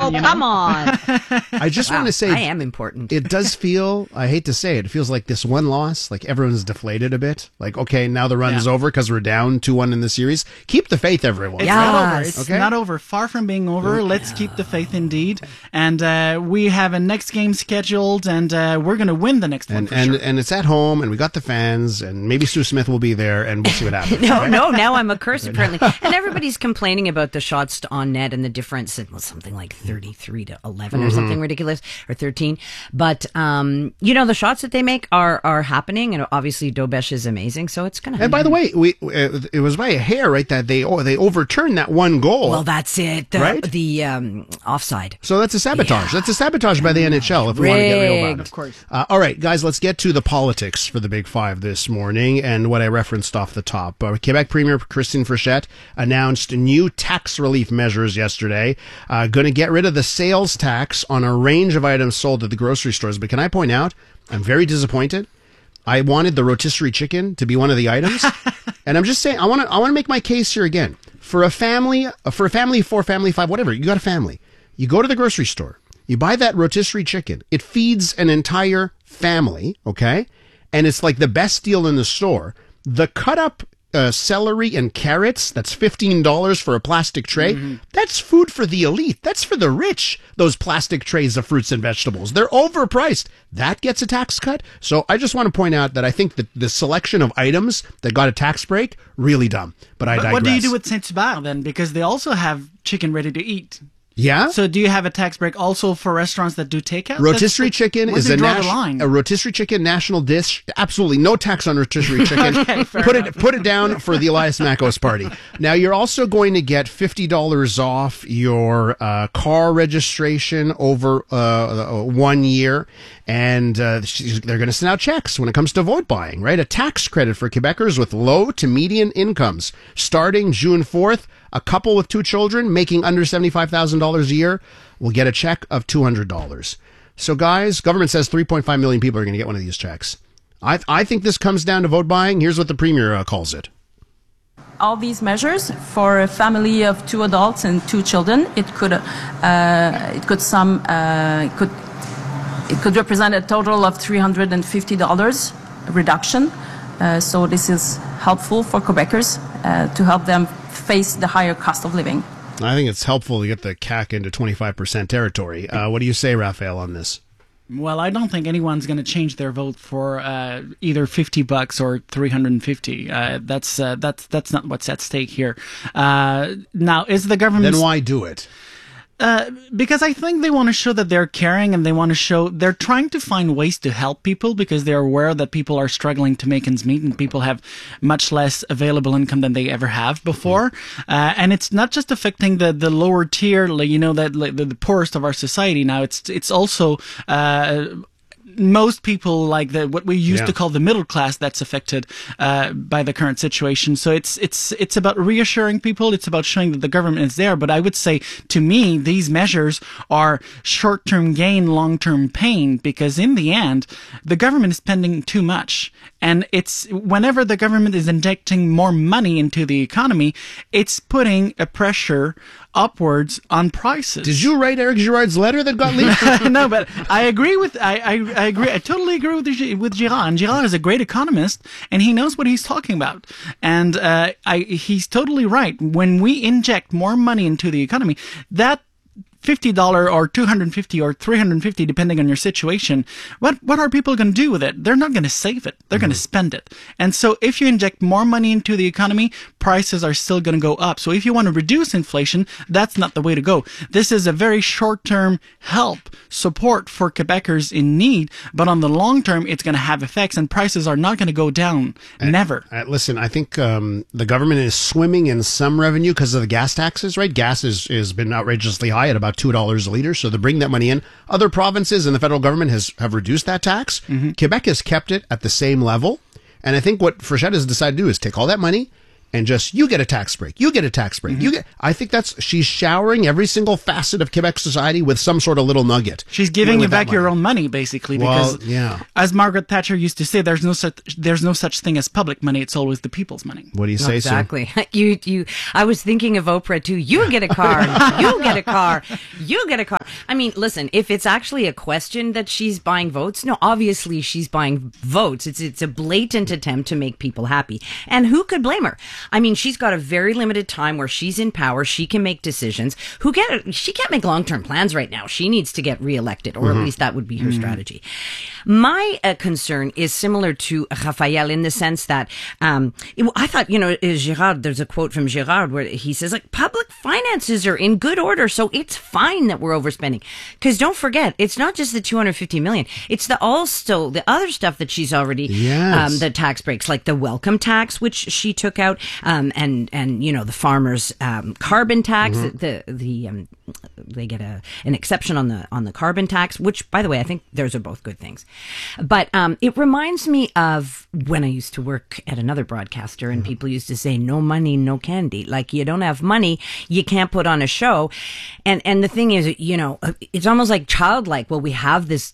Oh, come on. I just want to say, I am important. It does feel, I hate to say it feels like this one loss, like everyone's deflated a bit. Like, okay, now the run is over because we're down 2-1 in the series. Keep the faith, everyone. It's not over. It's not over. Far from being over. Let's keep the faith indeed. And we have a next game scheduled, and we're going to win the next one for sure. And it's at home, and we got the fans, and maybe Stu Smith will be there, and we'll see what happens. No, now I'm a curse, apparently. And everybody's complaining about the shots on net and the difference. It was something like 33-11 or something ridiculous, or 13. But, the shots that they make are happening, and obviously Dobesh is amazing, so it's going to happen. And by the way, it was by a hair, right, that they overturned that one goal. Well, that's it. The offside. So that's a sabotage. Yeah. That's a sabotage by the NHL if we want to get real about it. Of course. All right, guys, let's get to the politics for the Big Five this morning and what I referenced off the top. Quebec Premier Christine Frechette announced new tax relief measures yesterday. Going to get rid of the sales tax on a range of items sold at the grocery stores. But can I point out, I'm very disappointed. I wanted the rotisserie chicken to be one of the items. And I'm just saying, I want to make my case here again. For a family, 4, family 5, whatever, you got a family. You go to the grocery store. You buy that rotisserie chicken. It feeds an entire family, okay? And it's like the best deal in the store. The cut up celery and carrots, that's $15 for a plastic tray. Mm-hmm. That's food for the elite. That's for the rich, those plastic trays of fruits and vegetables. They're overpriced. That gets a tax cut. So I just want to point out that I think that the selection of items that got a tax break, really dumb. But I digress. What do you do with Saint-Hubert then? Because they also have chicken ready to eat. Yeah. So do you have a tax break also for restaurants that do takeout? Rotisserie chicken is a rotisserie chicken national dish. Absolutely no tax on rotisserie chicken. Okay, put it down for the Elias Makos party. Now you're also going to get $50 off your car registration over 1 year, and they're going to send out checks when it comes to vote buying. Right, a tax credit for Quebecers with low to median incomes starting June 4th. A couple with 2 children making under $75,000 a year will get a check of $200. So, guys, government says 3.5 million people are going to get one of these checks. I think this comes down to vote buying. Here's what the Premier calls it. All these measures for a family of 2 adults and 2 children, it could represent a total of $350 reduction. So this is helpful for Quebecers to help them face the higher cost of living. I think it's helpful to get the CAC into 25% territory. What do you say, Raphael, on this? Well, I don't think anyone's going to change their vote for either $50 or $350. That's not what's at stake here. Now, is the government? Then why do it? Because I think they want to show that they're caring, and they want to show they're trying to find ways to help people because they're aware that people are struggling to make ends meet and people have much less available income than they ever have before. And it's not just affecting the lower tier, the poorest of our society. Now it's also, most people like what we used to call the middle class that's affected by the current situation. So it's about reassuring people. It's about showing that the government is there. But I would say, to me, these measures are short-term gain, long-term pain, because in the end, the government is spending too much. And it's whenever the government is injecting more money into the economy, it's putting a pressure upwards on prices. Did you write Eric Girard's letter that got leaked? No, but I agree with I agree. I totally agree with Girard. And Girard is a great economist, and he knows what he's talking about. And he's totally right. When we inject more money into the economy, that $50 or $250 or $350, depending on your situation, what are people going to do with it? They're not going to save it. They're going to spend it. And so if you inject more money into the economy, prices are still going to go up. So if you want to reduce inflation, that's not the way to go. This is a very short-term help, support for Quebecers in need, but on the long term, it's going to have effects, and prices are not going to go down. Never. Listen, I think the government is swimming in some revenue because of the gas taxes, right? Gas has been outrageously high at about $2 a liter, so they bring that money in. Other provinces and the federal government have reduced that tax. Mm-hmm. Quebec has kept it at the same level, and I think what Frechette has decided to do is take all that money and just, you get a tax break, you get a tax break, I think she's showering every single facet of Quebec society with some sort of little nugget. She's giving you back your own money, basically, because as Margaret Thatcher used to say, there's no such thing as public money, it's always the people's money. What do you say, exactly. I was thinking of Oprah too. You get a car, you get a car, you get a car. I mean, listen, if it's actually a question that she's buying votes, no, obviously she's buying votes. It's a blatant attempt to make people happy. And who could blame her? I mean, she's got a very limited time where she's in power. She can make decisions. She can't make long-term plans right now. She needs to get reelected, or at least that would be her strategy. My concern is similar to Raphael in the sense that I thought, Girard, there's a quote from Girard where he says, like, public finances are in good order, so it's fine that we're overspending. Because don't forget, it's not just the $250 million. It's the other stuff that she's already, the tax breaks, like the welcome tax, which she took out, and the farmers' carbon tax. They get an exception on the carbon tax, which, by the way, I think those are both good things. But it reminds me of when I used to work at another broadcaster, and people used to say, "No money, no candy." Like, you don't have money, you can't put on a show. And the thing is, it's almost like childlike. Well, we have this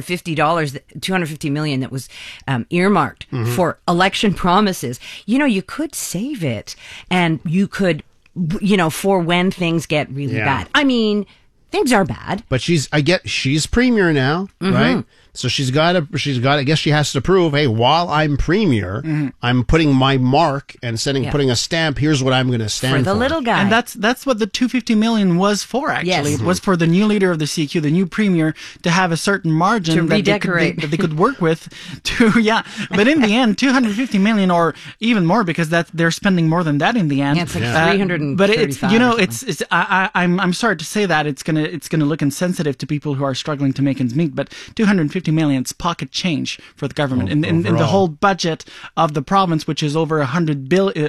$250 million that was earmarked for election promises. You could save it, and you could, for when things get really bad. I mean, things are bad. But she's premier now, right? So she's got, I guess she has to prove, hey, while I'm premier, I'm putting my mark and putting a stamp. Here's what I'm going to stand for. For the little guy. And that's what the $250 million was for, actually. Yes. It was for the new leader of the CQ, the new premier, to have a certain margin to redecorate. that they could work with But in the end, $250 million or even more, because they're spending more than that in the end. Yeah, it's like $335. But it's I'm sorry to say that it's gonna look insensitive to people who are struggling to make ends meet, but $250 million is pocket change for the government in the whole budget of the province, which is over $100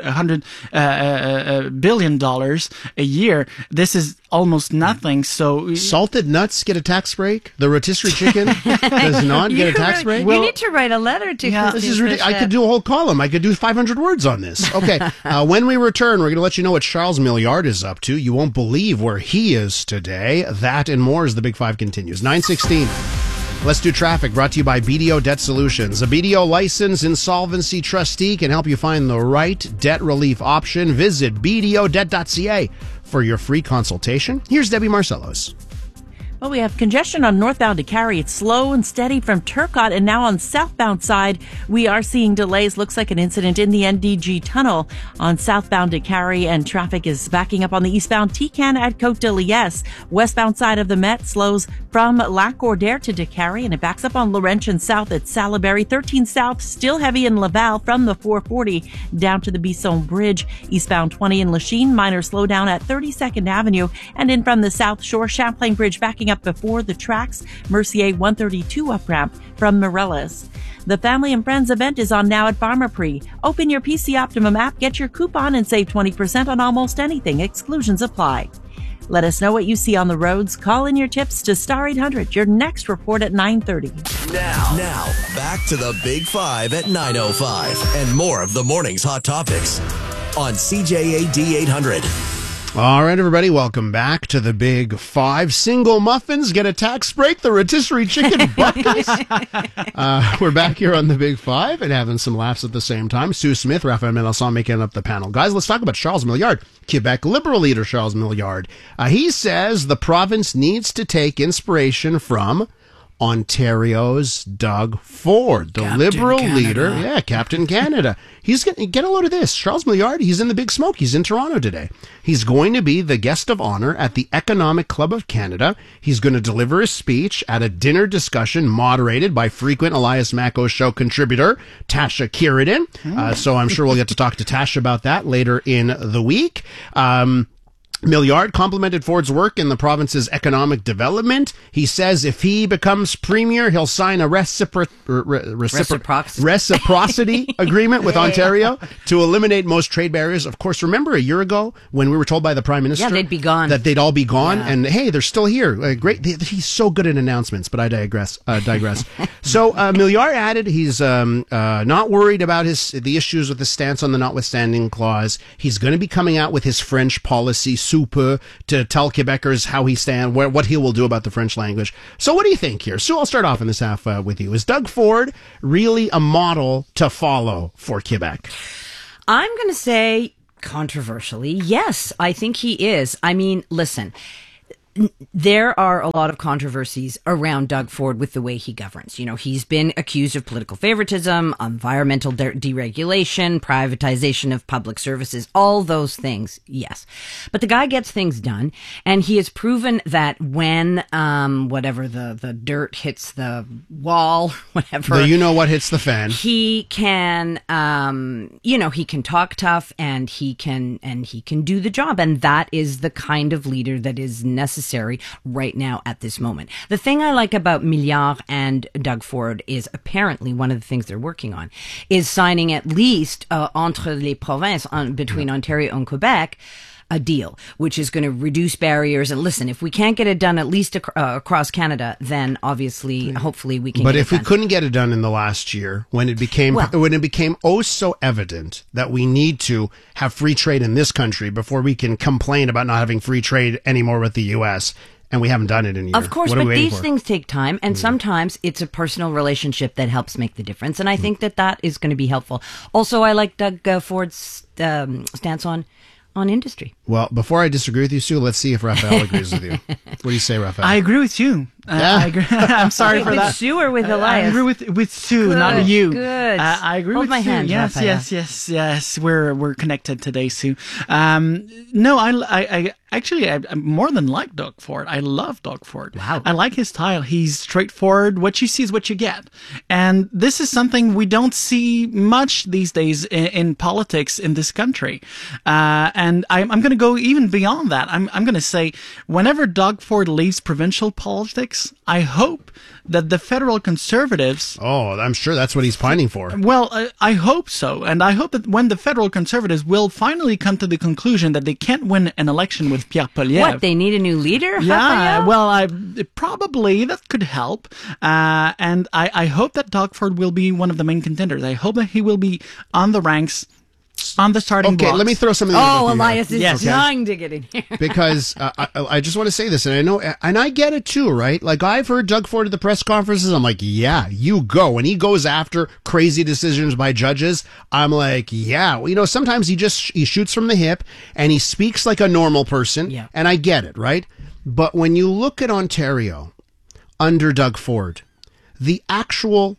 billion a year. This is almost nothing. So salted nuts get a tax break. The rotisserie chicken does not get a tax break. You need to write a letter to. Yeah, this is ridiculous. I could do a whole column. I could do 500 words on this. Okay, when we return, we're going to let you know what Charles Milliard is up to. You won't believe where he is today. That and more as the Big Five continues. 9:16. Let's do traffic, brought to you by BDO Debt Solutions. A BDO licensed insolvency trustee can help you find the right debt relief option. Visit bdodebt.ca for your free consultation. Here's Debbie Marcellos. Well, we have congestion on northbound to Carrie. It's slow and steady from Turcotte, and now on southbound side, we are seeing delays. Looks like an incident in the NDG tunnel on southbound to Carrie, and traffic is backing up on the eastbound Tican at Côte de Liesse. Westbound side of the Met slows from Lac-Cordaire to Décarie, and it backs up on Laurentian South at Salaberry. 13 South still heavy in Laval from the 440 down to the Bisson Bridge. Eastbound 20 in Lachine, minor slowdown at 32nd Avenue, and in from the South Shore, Champlain Bridge backing up before the tracks. Mercier 132 up ramp from Morelos. The Family and Friends event is on now at Pharmaprix. Open your PC Optimum app, get your coupon, and save 20% on almost anything. Exclusions apply. Let us know what you see on the roads. Call in your tips to Star 800. Your next report at 9:30. Now, back to the Big Five at 9:05 and more of the morning's hot topics on CJAD 800. All right, everybody, welcome back to the Big Five. Single muffins get a tax break. The rotisserie chicken buckets. We're back here on the Big Five and having some laughs at the same time. Sue Smith, Raphael Melanson making up the panel. Guys, let's talk about Charles Milliard, Quebec Liberal leader Charles Milliard. He says the province needs to take inspiration from Ontario's Doug Ford, the Captain Liberal Canada. leader. Captain Canada. He's going to get a load of this. Charles Milliard, he's in the Big Smoke. He's in Toronto today. He's going to be the guest of honor at the Economic Club of Canada. He's going to deliver a speech at a dinner discussion moderated by frequent Elias Macko show contributor Tasha Kiridan. So I'm sure we'll get to talk to Tasha about that later in the week. Milliard complimented Ford's work in the province's economic development. He says if he becomes premier, he'll sign a reciprocity agreement with Ontario to eliminate most trade barriers. Of course, remember a year ago when we were told by the Prime Minister they'd be gone. that they'd all be gone, and hey, they're still here. Great. He's so good at announcements, but I digress. So Milliard added he's not worried about the issues with the stance on the notwithstanding clause. He's going to be coming out with his French policy to tell Quebecers how he stands, what he will do about the French language. So what do you think here? Sue, I'll start off in this half with you. Is Doug Ford really a model to follow for Quebec? I'm going to say, controversially, yes, I think he is. I mean, listen, there are a lot of controversies around Doug Ford with the way he governs. You know, he's been accused of political favoritism, environmental deregulation, privatization of public services, all those things. Yes. But the guy gets things done, and he has proven that when, whatever the dirt hits the wall, whatever. You know what hits the fan. He can, he can talk tough and he can do the job. And that is the kind of leader that is necessary right now at this moment. The thing I like about Milliard and Doug Ford is apparently one of the things they're working on is signing at least entre les provinces between Ontario and Quebec a deal, which is going to reduce barriers. And listen, if we can't get it done at least across Canada, then obviously, hopefully we can. But get if it done. we couldn't get it done in the last year, when it became oh so evident that we need to have free trade in this country before we can complain about not having free trade anymore with the U.S., and we haven't done it in a year. Of course, but these things take time, and sometimes it's a personal relationship that helps make the difference. And I think that is going to be helpful. Also, I like Doug Ford's stance on industry. Well, before I disagree with you, Sue, let's see if Raphael agrees with you. What do you say, Raphael? I agree with you. I agree. I'm sorry for with that. Sue or with Elias? I agree with Sue, Good, not you. Good. I agree Hold with my Sue. hand, Yes, Raphael. yes. We're connected today, Sue. No, I actually more than like Doug Ford. I love Doug Ford. Wow. I like his style. He's straightforward. What you see is what you get, and this is something we don't see much these days in politics in this country. And I'm going to go even beyond that. I'm going to say, whenever Doug Ford leaves provincial politics, I hope that the federal Conservatives... Oh, I'm sure that's what he's pining for. Well, I hope so. And I hope that when the federal Conservatives will finally come to the conclusion that they can't win an election with Pierre Poilievre... What, they need a new leader? Yeah, Raphael? well, probably that could help. And I hope that Doug Ford will be one of the main contenders. I hope that he will be on the ranks, on the starting blocks. Okay, let me throw something. Elias is Yes. dying to get in here. Because I just want to say this, and I know, and I get it too, right? Like, I've heard Doug Ford at the press conferences. I'm like, yeah, you go. When he goes after crazy decisions by judges, I'm like, yeah. Well, you know, sometimes he shoots from the hip and he speaks like a normal person. Yeah. And I get it, right? But when you look at Ontario under Doug Ford, the actual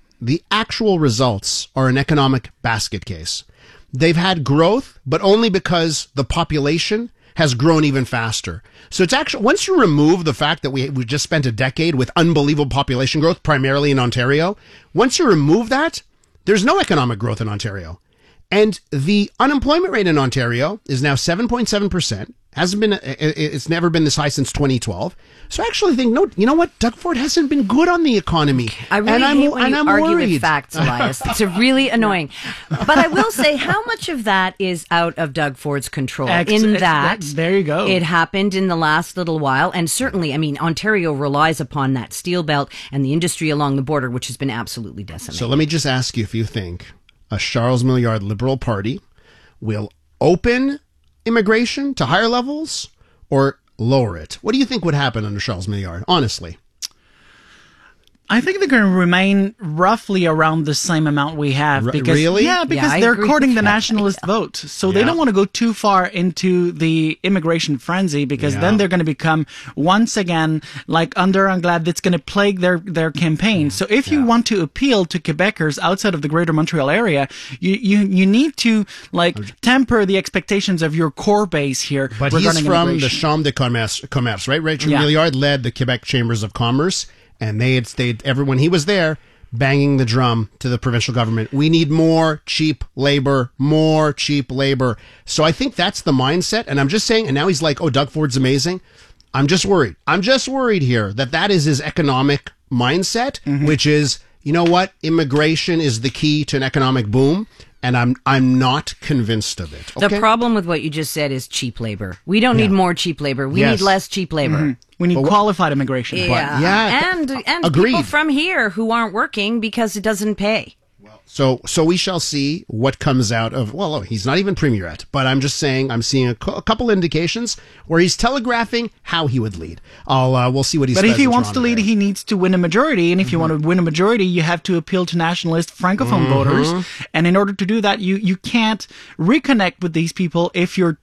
results are an economic basket case. They've had growth, but only because the population has grown even faster. So it's actually, once you remove the fact that we just spent a decade with unbelievable population growth, primarily in Ontario, once you remove that, there's no economic growth in Ontario. And the unemployment rate in Ontario is now 7.7%. It's never been this high since 2012. So I actually think, no, you know what? Doug Ford hasn't been good on the economy. I really hate when you argue worried. with facts, Elias. It's really annoying. But I will say, how much of that is out of Doug Ford's control? There you go. It happened in the last little while. And certainly, I mean, Ontario relies upon that steel belt and the industry along the border, which has been absolutely decimated. So let me just ask you if you think a Charles Milliard Liberal Party will open immigration to higher levels or lower it. What do you think would happen under Charles Milliard, honestly? I think they're going to remain roughly around the same amount we have. Because, really? Yeah, because I they're agree courting with the that. nationalist vote. So they don't want to go too far into the immigration frenzy, because then they're going to become, once again, like under Anglade, that's going to plague their campaign. So if you want to appeal to Quebecers outside of the greater Montreal area, you need to temper the expectations of your core base here. But he's from the Chambre de Commerce, right? Richard Milliard led the Quebec Chambers of Commerce. And when he was there, banging the drum to the provincial government. We need more cheap labor, more cheap labor. So I think that's the mindset. And I'm just saying, and now he's like, oh, Doug Ford's amazing. I'm just worried. I'm just worried here that is his economic mindset, which is, you know what? Immigration is the key to an economic boom. And I'm not convinced of it. Okay? The problem with what you just said is cheap labor. We don't need more cheap labor. We need less cheap labor. We need qualified immigration. Yeah. And agreed. people from here who aren't working because it doesn't pay. So we shall see what comes out of, well, he's not even premier yet, but I'm just saying I'm seeing a couple indications where he's telegraphing how he would lead. We'll see what he says. But if he wants to lead, he needs to win a majority. And if you want to win a majority, you have to appeal to nationalist Francophone voters. And in order to do that, you can't reconnect with these people if you're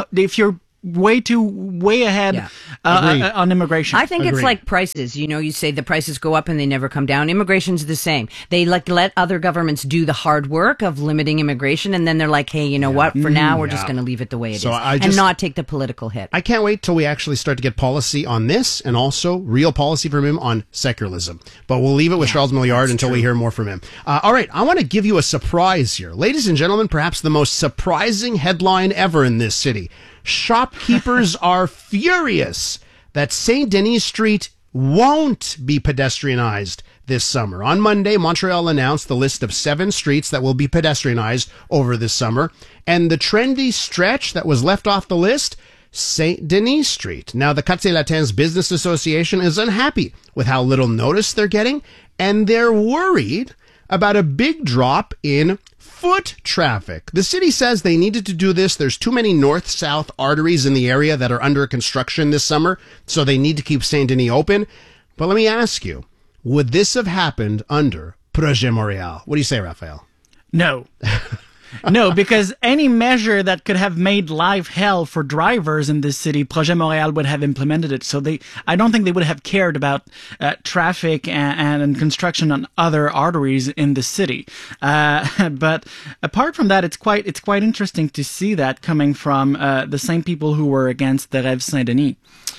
way ahead on immigration. I think it's like prices. You know, you say the prices go up and they never come down. Immigration's the same. They let other governments do the hard work of limiting immigration, and then they're like, hey, you know what? For now, we're just going to leave it the way it is and not take the political hit. I can't wait till we actually start to get policy on this, and also real policy from him on secularism. But we'll leave it with Charles Milliard until we hear more from him. All right, I want to give you a surprise here. Ladies and gentlemen, perhaps the most surprising headline ever in this city. Shopkeepers are furious that Saint Denis Street won't be pedestrianized this summer. On Monday, Montreal announced the list of 7 streets that will be pedestrianized over this summer. And the trendy stretch that was left off the list, Saint Denis Street. Now, the Quartier Latin's Business Association is unhappy with how little notice they're getting, and they're worried about a big drop in foot traffic. The city says they needed to do this. There's too many north-south arteries in the area that are under construction this summer, so they need to keep Saint Denis open. But let me ask you, would this have happened under Projet Montréal? What do you say, Raphael? No. No, because any measure that could have made life hell for drivers in this city, Projet Montréal would have implemented it. So I don't think they would have cared about traffic and construction on other arteries in the city. But apart from that, it's quite interesting to see that coming from the same people who were against the Rêve Saint-Denis.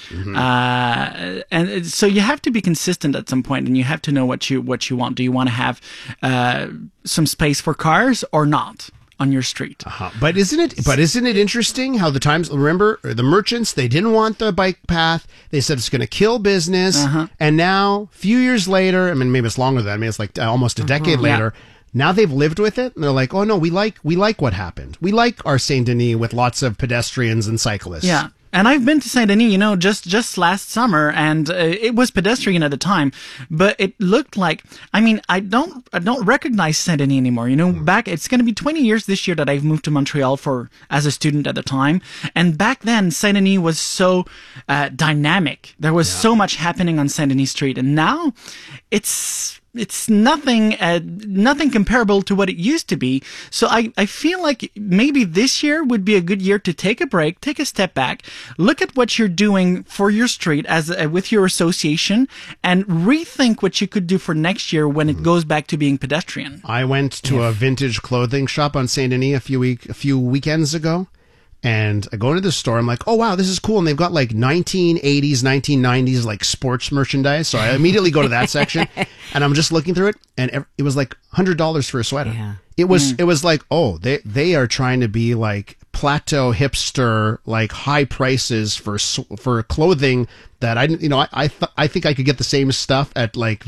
And so you have to be consistent at some point, and you have to know what you want. Do you want to have some space for cars or not on your street? But isn't it interesting how the Times, remember, the merchants, they didn't want the bike path. They said it's going to kill business. And now, a few years later, I mean, maybe it's longer than that. I mean, it's like almost a decade later. Now they've lived with it, and they're like, oh no, we like what happened. We like our Saint Denis with lots of pedestrians and cyclists. Yeah. And I've been to Saint Denis, just last summer, and it was pedestrian at the time, but it looked like, I don't recognize Saint Denis anymore. Back, it's going to be 20 years this year that I've moved to Montreal as a student at the time. And back then, Saint Denis was so dynamic. There was so much happening on Saint Denis Street. And now it's nothing comparable to what it used to be. So I feel like maybe this year would be a good year to take a break, take a step back, look at what you're doing for your street with your association, and rethink what you could do for next year when it goes back to being pedestrian. I went to a vintage clothing shop on Saint Denis a few weekends ago. And I go into the store, I'm like, oh wow, this is cool. And they've got like 1980s, 1990s like sports merchandise. So I immediately go to that section, and I'm just looking through it, and it was like $100 for a sweater. Yeah. It was like, oh, they are trying to be like plateau hipster, like high prices for clothing that I think I could get the same stuff at like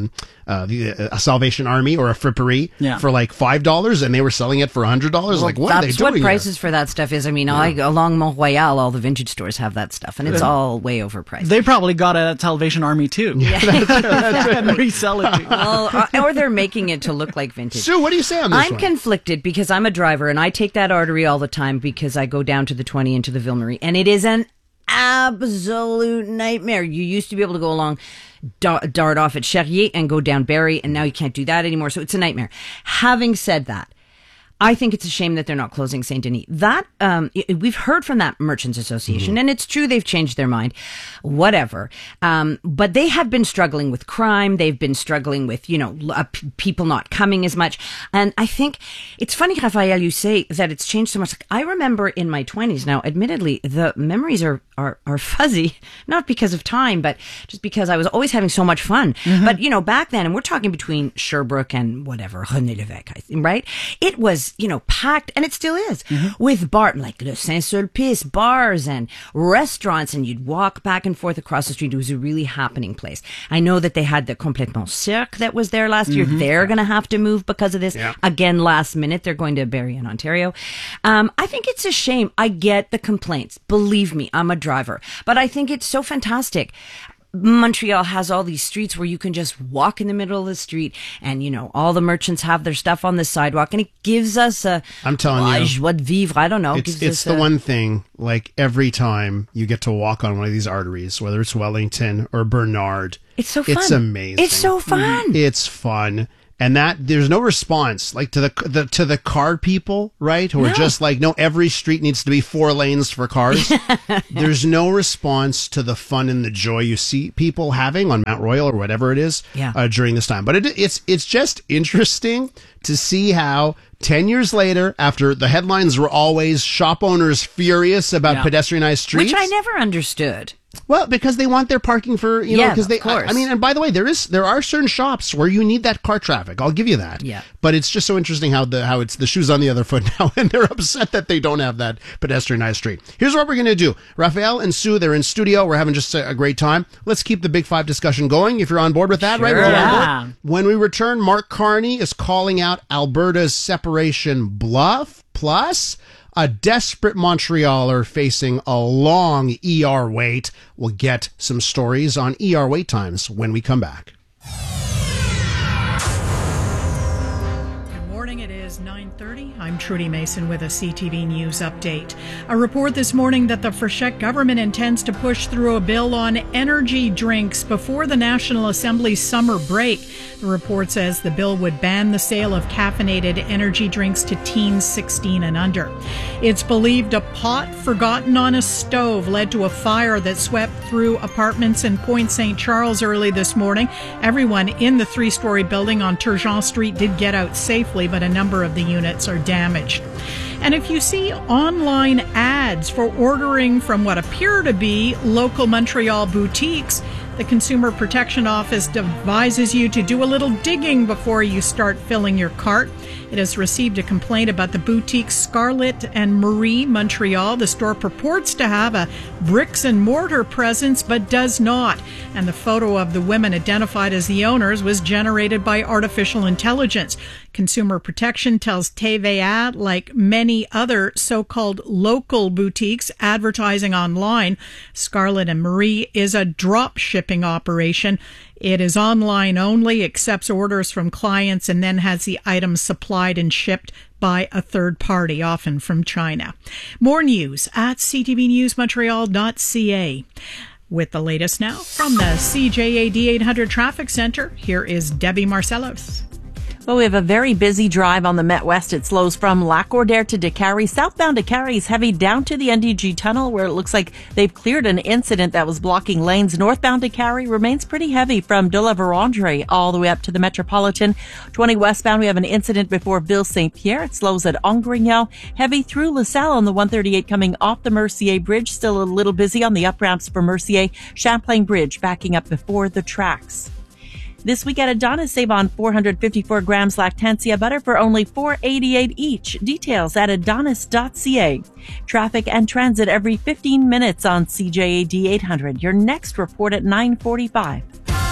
a Salvation Army or a Fripperie for like $5, and they were selling it for $100. Like, what are they doing? That's what prices for that stuff is. Along Mont Royal, all the vintage stores have that stuff, and it's all way overpriced. They probably got it at Salvation Army too. Yeah, that's and resell it too. Well, or they're making it to look like vintage. Sue, what do you say on this? I'm conflicted because I'm a driver and I take that artery all the time because I go down to the 20 into the Ville Marie, and it is an absolute nightmare. You used to be able to go along dart off at Charrier and go down Barry, and now you can't do that anymore. So it's a nightmare. Having said that, I think it's a shame that they're not closing Saint Denis. That we've heard from that Merchants Association, and it's true they've changed their mind. Whatever, but they have been struggling with crime. They've been struggling with people not coming as much. And I think it's funny, Raphael, you say that it's changed so much. Like, I remember in my 20s. Now, admittedly, the memories are fuzzy, not because of time, but just because I was always having so much fun. But back then, and we're talking between Sherbrooke and whatever René Lévesque, right? It was packed, and it still is, with like Le Saint-Sulpice bars and restaurants, and you'd walk back and forth across the street. It was a really happening place. I know that they had the Complètement Cirque that was there last year. They're going to have to move because of this. Yeah. Again, last minute, they're going to Barrie in Ontario. I think it's a shame. I get the complaints. Believe me, I'm a driver. But I think it's so fantastic. Montreal has all these streets where you can just walk in the middle of the street, and all the merchants have their stuff on the sidewalk, and it gives us I'm telling you, joie de vivre. I don't know. It's the one thing, like, every time you get to walk on one of these arteries, whether it's Wellington or Bernard, it's so fun. It's amazing. It's so fun. It's fun. And that there's no response, like, to the car people, right? Who are just like, no, every street needs to be 4 lanes for cars. There's no response to the fun and the joy you see people having on Mount Royal or whatever it is during this time. But it's just interesting to see how 10 years later, after the headlines were always shop owners furious about pedestrianized streets, which I never understood. Well, because they want their parking for, because they, of course. I mean, and by the way, there are certain shops where you need that car traffic. I'll give you that. Yeah. But it's just so interesting how it's the shoe's on the other foot now, and they're upset that they don't have that pedestrianized street. Here's what we're going to do. Raphael and Sue, they're in studio. We're having just a great time. Let's keep the Big Five discussion going. If you're on board with that, sure. right? Yeah. When we return, Mark Carney is calling out Alberta's separation bluff, plus a desperate Montrealer facing a long ER wait. We'll get some stories on ER wait times when we come back. Good morning. It is 9:30. I'm Trudy Mason with a CTV News update. A report this morning that the Frechette government intends to push through a bill on energy drinks before the National Assembly's summer break. The report says the bill would ban the sale of caffeinated energy drinks to teens 16 and under. It's believed a pot forgotten on a stove led to a fire that swept through apartments in Point St. Charles early this morning. Everyone in the 3-story building on Turgeon Street did get out safely, but a number of the units are damaged. And if you see online ads for ordering from what appear to be local Montreal boutiques, the Consumer Protection Office advises you to do a little digging before you start filling your cart. It has received a complaint about the boutique Scarlett and Marie Montreal. The store purports to have a bricks and mortar presence, but does not. And the photo of the women identified as the owners was generated by artificial intelligence. Consumer Protection tells TVA, like many other so-called local boutiques advertising online, Scarlett and Marie is a drop shipping operation. It is online only, accepts orders from clients, and then has the items supplied and shipped by a third party, often from China. More news at ctvnewsmontreal.ca. With the latest now from the CJAD 800 Traffic Center, here is Debbie Marcellos. Well, we have a very busy drive on the Met West. It slows from Lac-Ordère to Décarie. Southbound Décarie is heavy down to the NDG tunnel, where it looks like they've cleared an incident that was blocking lanes. Northbound Décarie remains pretty heavy from de la Vérendrye all the way up to the Metropolitan. 20 westbound, we have an incident before Ville-Saint-Pierre. It slows at Angrignon. Heavy through LaSalle on the 138 coming off the Mercier Bridge. Still a little busy on the up ramps for Mercier. Champlain Bridge backing up before the tracks. This week at Adonis, save on 454 grams Lactancia butter for only $4.88 each. Details at adonis.ca. Traffic and transit every 15 minutes on CJAD 800. Your next report at 9:45.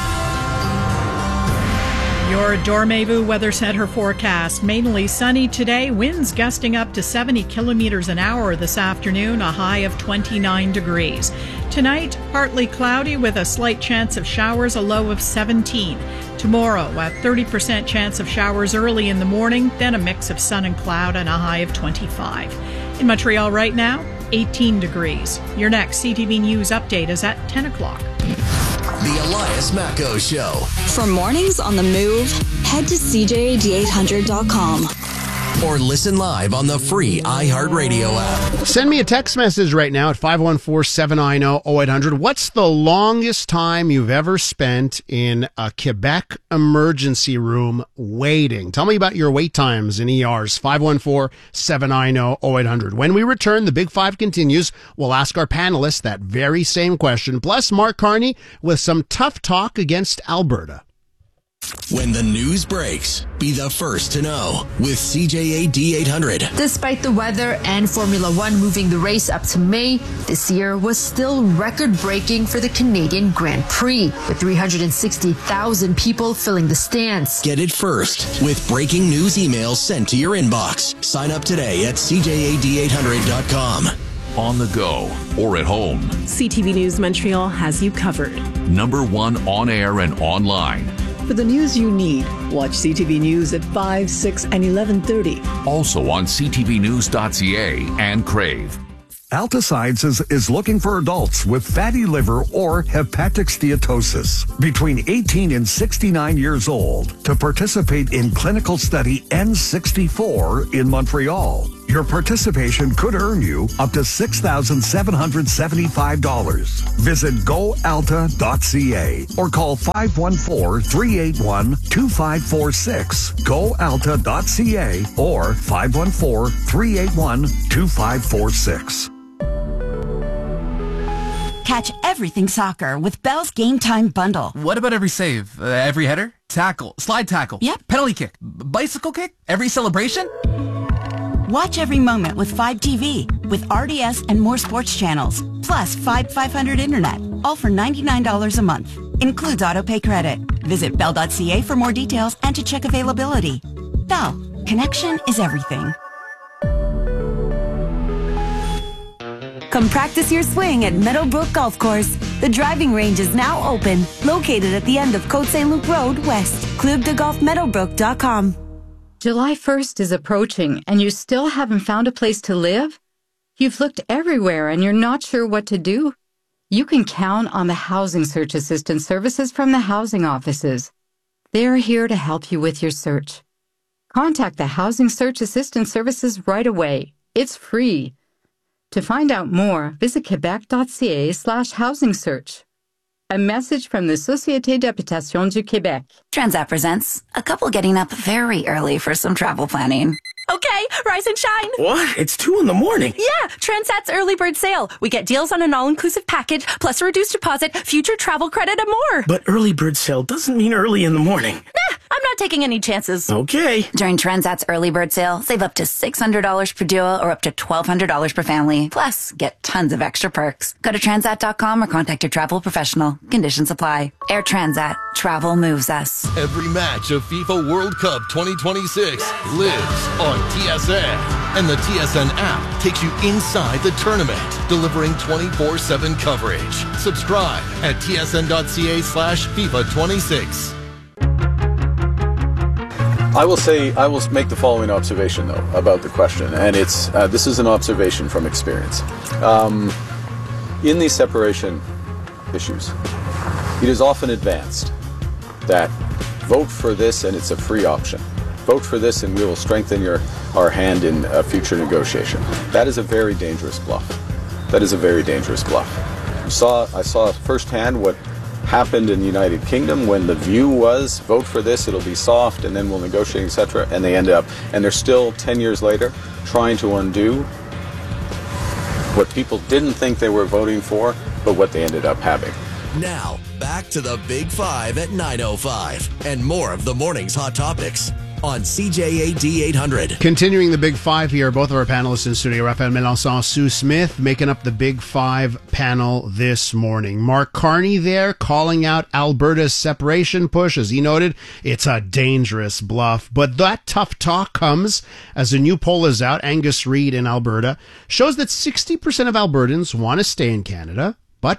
Your Dormez-vous Weather Center forecast. Mainly sunny today. Winds gusting up to 70 kilometers an hour this afternoon. A high of 29 degrees. Tonight, partly cloudy with a slight chance of showers, a low of 17. Tomorrow, a 30% chance of showers early in the morning, then a mix of sun and cloud and a high of 25. In Montreal right now, 18 degrees. Your next CTV News update is at 10 o'clock. The Elias Macco Show. For mornings on the move, head to CJAD800.com. or listen live on the free iHeartRadio app. Send me a text message right now at 514-790-0800. What's the longest time you've ever spent in a Quebec emergency room waiting? Tell me about your wait times in ERs. 514-790-0800. When we return, the Big Five continues. We'll ask our panelists that very same question. Plus, Mark Carney with some tough talk against Alberta. When the news breaks, be the first to know with CJAD 800. Despite the weather and Formula One moving the race up to May, this year was still record-breaking for the Canadian Grand Prix, with 360,000 people filling the stands. Get it first with breaking news emails sent to your inbox. Sign up today at CJAD800.com. On the go or at home, CTV News Montreal has you covered. #1 on air and online. For the news you need, watch CTV News at 5, 6, and 11:30. Also on ctvnews.ca and Crave. Alta Sciences is looking for adults with fatty liver or hepatic steatosis between 18 and 69 years old to participate in clinical study N64 in Montreal. Your participation could earn you up to $6,775. Visit goalta.ca or call 514-381-2546. Goalta.ca or 514-381-2546. Catch everything soccer with Bell's Game Time Bundle. What about every save? Every header? Tackle? Slide tackle? Yep. Penalty kick? Bicycle kick? Every celebration? Watch every moment with 5 TV, with RDS and more sports channels, plus 500 internet, all for $99 a month. Includes auto-pay credit. Visit bell.ca for more details and to check availability. Bell, connection is everything. Come practice your swing at Meadowbrook Golf Course. The driving range is now open, located at the end of Côte Saint-Luc Road West. ClubDeGolfMeadowbrook.com. July 1st is approaching and you still haven't found a place to live? You've looked everywhere and you're not sure what to do? You can count on the Housing Search Assistance services from the housing offices. They're here to help you with your search. Contact the Housing Search Assistance services right away. It's free. To find out more, visit quebec.ca/housing search. A message from the Société d'Habitation du Québec. Transat presents a couple getting up very early for some travel planning. Okay, rise and shine. What? It's 2 in the morning. Yeah, Transat's early bird sale. We get deals on an all-inclusive package, plus a reduced deposit, future travel credit, and more. But early bird sale doesn't mean early in the morning. Nah, I'm not taking any chances. Okay. During Transat's early bird sale, save up to $600 per duo or up to $1,200 per family. Plus, get tons of extra perks. Go to Transat.com or contact your travel professional. Conditions apply. Air Transat. Travel moves us. Every match of FIFA World Cup 2026 lives on TSN. And the TSN app takes you inside the tournament, delivering 24/7 coverage. Subscribe at tsn.ca/FIFA26. I will make the following observation, though, about the question, and it's this is an observation from experience. In these separation issues, it is often advanced that vote for this and it's a free option. Vote for this and we will strengthen our hand in a future negotiation. That is a very dangerous bluff. That is a very dangerous bluff. I saw firsthand what happened in the United Kingdom when the view was vote for this, it'll be soft, and then we'll negotiate, etc. And they ended up, and they're still 10 years later trying to undo what people didn't think they were voting for, but what they ended up having. Now, back to the Big Five at 9:05 and more of the morning's hot topics on CJAD 800. Continuing the Big Five here, both of our panelists in studio, Raphael Melançon, Sue Smith, making up the Big Five panel this morning. Mark Carney there calling out Alberta's separation push. As he noted, it's a dangerous bluff. But that tough talk comes as a new poll is out. Angus Reid in Alberta shows that 60% of Albertans want to stay in Canada, but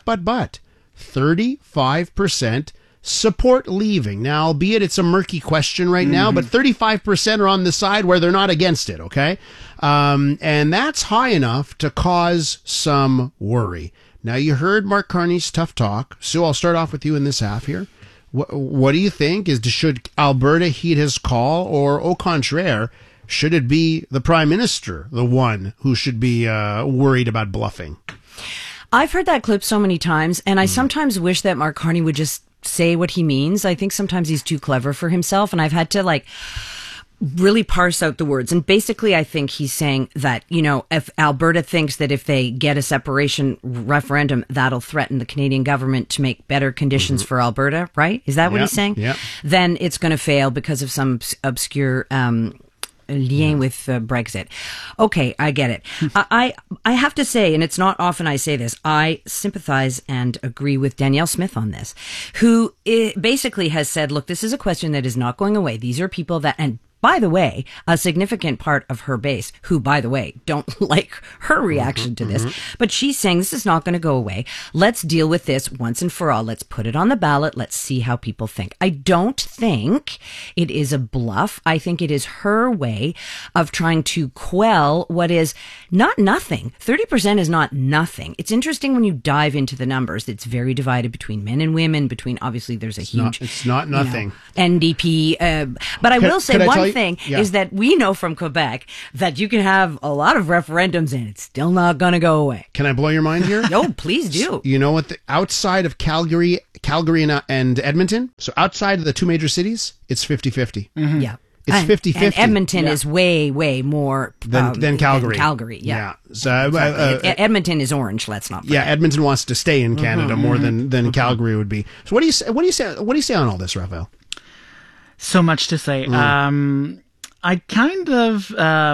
35% support leaving. Now, albeit it's a murky question right now, but 35% are on the side where they're not against it, okay? And that's high enough to cause some worry. Now, you heard Mark Carney's tough talk. Sue, I'll start off with you in this half here. What do you think? Should Alberta heed his call, or au contraire, should it be the Prime Minister, the one who should be worried about bluffing? I've heard that clip so many times, and I sometimes wish that Mark Carney would just say what he means. I think sometimes he's too clever for himself, and I've had to really parse out the words. And basically, I think he's saying that, if Alberta thinks that if they get a separation referendum, that'll threaten the Canadian government to make better conditions for Alberta, right? Is that what he's saying? Yeah. Then it's going to fail because of some obscure lien with Brexit. Okay, I get it. I have to say, and it's not often I say this, I sympathize and agree with Danielle Smith on this, who basically has said, look, this is a question that is not going away. These are people that, and by the way, a significant part of her base, who, by the way, don't like her reaction to this, but she's saying this is not going to go away. Let's deal with this once and for all. Let's put it on the ballot. Let's see how people think. I don't think it is a bluff. I think it is her way of trying to quell what is not nothing. 30% is not nothing. It's interesting when you dive into the numbers. It's very divided between men and women, obviously there's a huge... It's not nothing. NDP. But I will say one thing is that we know from Quebec that you can have a lot of referendums and it's still not going to go away. Can I blow your mind here? No, please do. You know what? Outside of Calgary and Edmonton, so outside of the two major cities, it's 50-50. Yeah. It's 50-50. And Edmonton is way, way more than Calgary. Than Calgary, yeah. So Edmonton is orange. Let's not forget. Yeah, Edmonton wants to stay in Canada more than Calgary would be. So what do you say on all this, Raphael? So much to say. I kind of,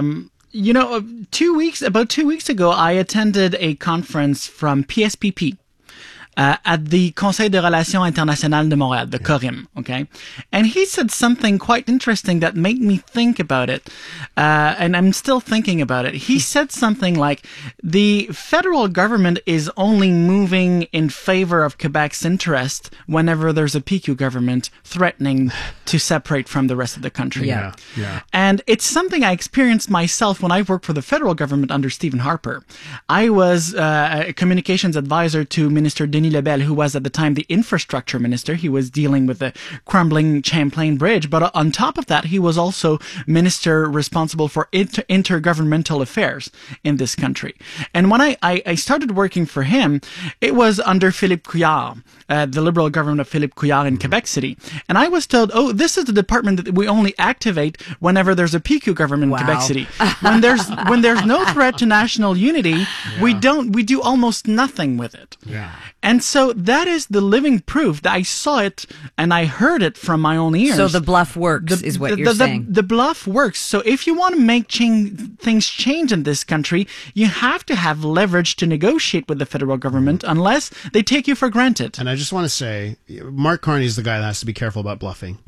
about 2 weeks ago, I attended a conference from PSPP. At the Conseil de Relations Internationales de Montréal, the CORIM, okay? And he said something quite interesting that made me think about it, and I'm still thinking about it. He said something like, the federal government is only moving in favor of Quebec's interest whenever there's a PQ government threatening to separate from the rest of the country. Yeah. And it's something I experienced myself when I worked for the federal government under Stephen Harper. I was a communications advisor to Minister Denis Lebel, who was at the time the infrastructure minister. He was dealing with the crumbling Champlain Bridge. But on top of that, he was also minister responsible for intergovernmental affairs in this country. And when I started working for him, it was under Philippe Couillard, the Liberal government of Philippe Couillard in Quebec City. And I was told, this is the department that we only activate whenever there's a PQ government in Quebec City. When there's no threat to national unity, we do almost nothing with it. Yeah. And so that is the living proof that I saw it and I heard it from my own ears. So the bluff works is what you're saying. The bluff works. So if you want to make things change in this country, you have to have leverage to negotiate with the federal government unless they take you for granted. And I just want to say, Mark Carney is the guy that has to be careful about bluffing.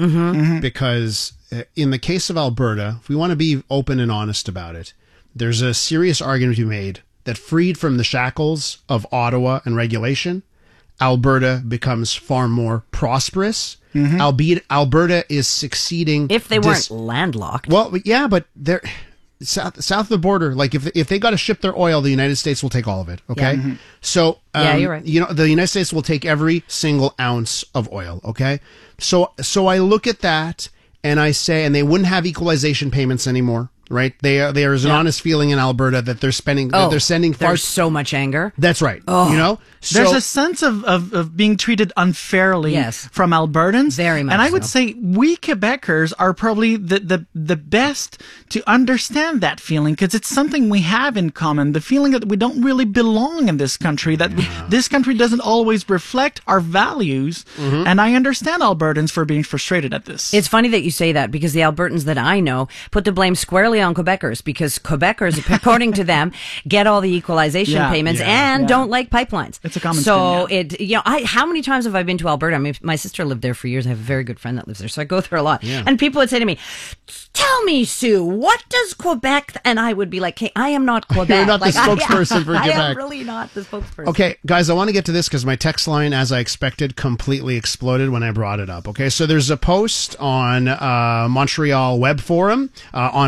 Because in the case of Alberta, if we want to be open and honest about it, there's a serious argument to be made that freed from the shackles of Ottawa and regulation, Alberta becomes far more prosperous, albeit Alberta is succeeding. If they weren't landlocked. Well, yeah, but they're south of the border. Like if they got to ship their oil, the United States will take all of it. Okay, so you're right. The United States will take every single ounce of oil. Okay, so I look at that and I say, and they wouldn't have equalization payments anymore. Right, there is an honest feeling in Alberta that they're spending, that they're sending far. There's so much anger. That's right. There's a sense of being treated unfairly from Albertans. Very much. And I would say we Quebecers are probably the best to understand that feeling because it's something we have in common. The feeling that we don't really belong in this country, that this country doesn't always reflect our values. And I understand Albertans for being frustrated at this. It's funny that you say that because the Albertans that I know put the blame squarely on Quebecers because Quebecers, according to them, get all the equalization payments and don't like pipelines. It's a common thing. How many times have I been to Alberta? I mean, my sister lived there for years. I have a very good friend that lives there, so I go there a lot. Yeah. And people would say to me, "Tell me, Sue, what does Quebec?" And I would be like, "Hey, I am not Quebec. You're not the spokesperson for Quebec. I am really not the spokesperson." Okay, guys, I want to get to this because my text line, as I expected, completely exploded when I brought it up. Okay, so there's a post on Montreal Web Forum on Reddit.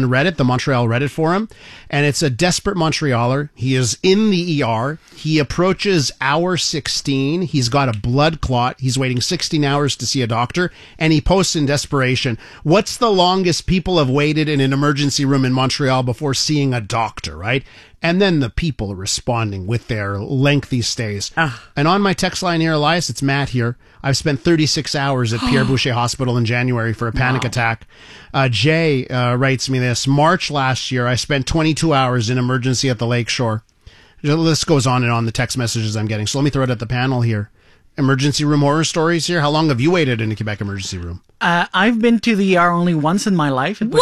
the Montreal Reddit forum, and it's a desperate Montrealer. He is in the ER. He approaches hour 16. He's got a blood clot. He's waiting 16 hours to see a doctor, and he posts in desperation, "What's the longest people have waited in an emergency room in Montreal before seeing a doctor," right? And then the people are responding with their lengthy stays. And on my text line here, Elias, it's Matt here. I've spent 36 hours at Pierre Boucher Hospital in January for a panic attack. Jay writes me this. March last year, I spent 22 hours in emergency at the Lakeshore. The list goes on and on, the text messages I'm getting. So let me throw it at the panel here. Emergency room horror stories here. How long have you waited in a Quebec emergency room? I've been to the ER only once in my life. It was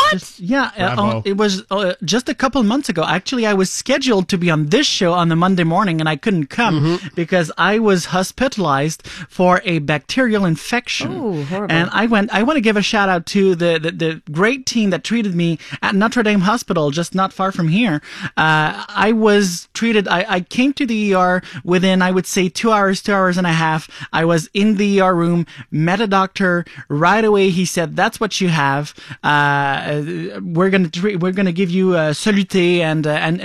it was just a couple months ago. Actually, I was scheduled to be on this show on the Monday morning, and I couldn't come because I was hospitalized for a bacterial infection. Oh, horrible. And I want to give a shout out to the great team that treated me at Notre Dame Hospital, just not far from here. I was treated. I came to the ER within, I would say, 2 hours and a half. I was in the ER room, met a doctor right away. He said, "That's what you have. We're gonna give you Soluté and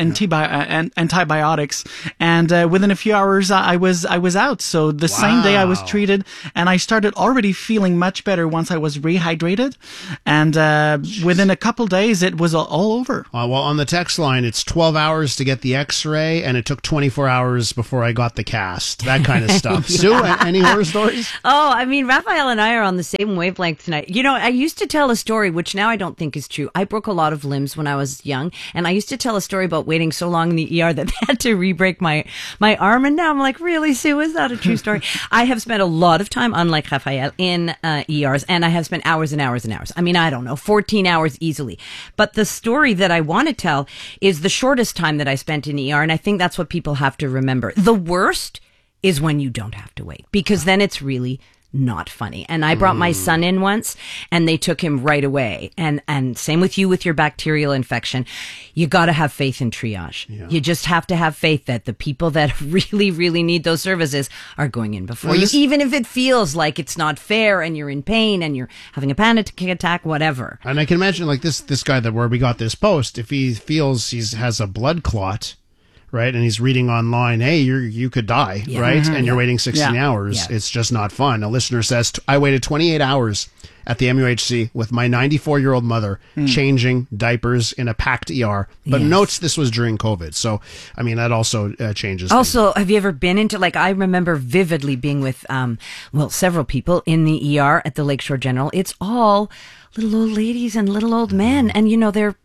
antibiotics." And within a few hours, I was out. So the same day I was treated, and I started already feeling much better once I was rehydrated. And within a couple days, it was all over. Well, on the text line, it's 12 hours to get the X-ray, and it took 24 hours before I got the cast. That kind of stuff. Sue, any horror stories? Oh, I mean, Raphael and I are on the same wavelength tonight. You know, I used to tell a story, which now I don't think is true. I broke a lot of limbs when I was young, and I used to tell a story about waiting so long in the ER that they had to re-break my arm, and now I'm like, really, Sue, is that a true story? I have spent a lot of time, unlike Raphael, in ERs, and I have spent hours and hours and hours. I mean, I don't know, 14 hours easily. But the story that I want to tell is the shortest time that I spent in ER, and I think that's what people have to remember. The worst is when you don't have to wait, because then it's really not funny. And I brought my son in once, and they took him right away. And same with you with your bacterial infection. You got to have faith in triage. Yeah. You just have to have faith that the people that really, really need those services are going in before you, even if it feels like it's not fair and you're in pain and you're having a panic attack, whatever. And I can imagine, like, this guy where we got this post, if he feels has a blood clot, right, and he's reading online, hey, you could die, right? And you're waiting 16 hours. Yeah. It's just not fun. A listener says, I waited 28 hours at the MUHC with my 94-year-old mother changing diapers in a packed ER, but notes this was during COVID. So, I mean, that also changes Also, have you ever been into, like, I remember vividly being with, several people in the ER at the Lakeshore General. It's all little old ladies and little old men, and, you know, they're